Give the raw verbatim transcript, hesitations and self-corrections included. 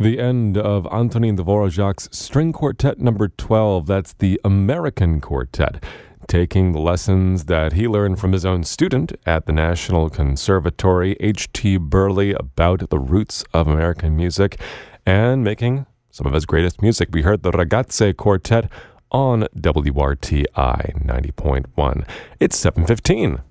The end of Antonin Dvorak's String Quartet number twelve. That's the American Quartet, taking the lessons that he learned from his own student at the National Conservatory, H T Burley, about the roots of American music and making some of his greatest music. We heard the Ragazze Quartet on W R T I ninety point one. It's seven fifteen.